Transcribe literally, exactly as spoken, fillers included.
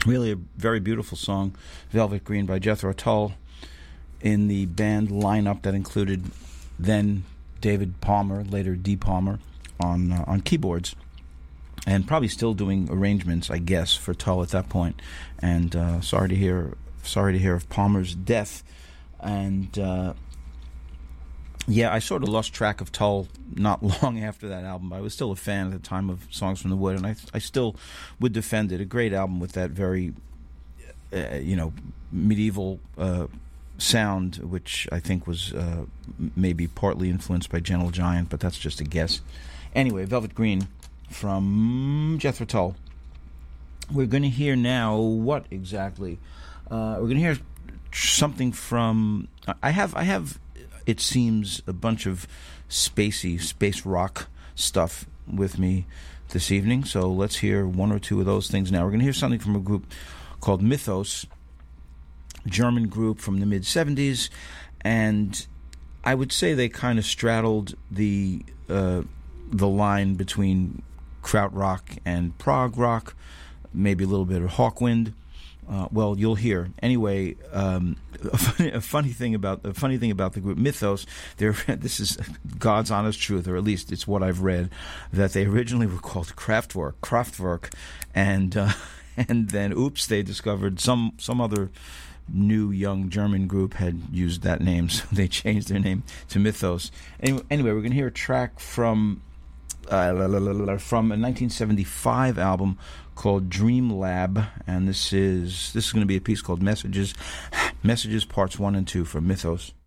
Really a very beautiful song, Velvet Green by Jethro Tull, in the band lineup that included then David Palmer, later Dee Palmer, on uh, on keyboards, and probably still doing arrangements, I guess, for Tull at that point. And uh, sorry to hear, sorry to hear of Palmer's death. And uh, yeah, I sort of lost track of Tull not long after that album. I was still a fan at the time of Songs from the Wood, and I I still would defend it. A great album with that very, uh, you know, medieval uh, sound, which I think was uh, maybe partly influenced by Gentle Giant, but that's just a guess. Anyway, Velvet Green from Jethro Tull. We're going to hear now what exactly? Uh, we're going to hear something from. I have I have. It seems a bunch of spacey, space rock stuff with me this evening. So let's hear one or two of those things now. We're going to hear something from a group called Mythos, German group from the mid-seventies. And I would say they kind of straddled the uh, the line between krautrock and prog rock, maybe a little bit of Hawkwind. Uh, well, you'll hear. Anyway, um, a, funny, a funny thing about a funny thing about the group Mythos. They're, this is God's honest truth, or at least it's what I've read, that they originally were called Kraftwerk, Kraftwerk, and uh, and then oops, they discovered some some other new young German group had used that name, so they changed their name to Mythos. Anyway, anyway we're going to hear a track from uh, from a nineteen seventy-five album called Dream Lab, and this is this is going to be a piece called Messages, Messages Parts One and Two from Mythos.